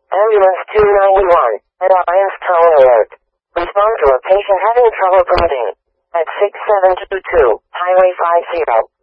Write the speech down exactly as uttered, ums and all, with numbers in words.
Ambulance two ninety-one, at I S tone alert. Respond to a patient having trouble breathing. At six seven two two, Highway fifty.